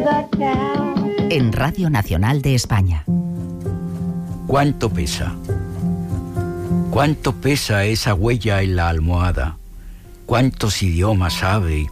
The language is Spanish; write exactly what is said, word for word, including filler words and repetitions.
En Radio Nacional de España. ¿Cuánto pesa? ¿Cuánto pesa esa huella en la almohada? ¿Cuántos idiomas sabe y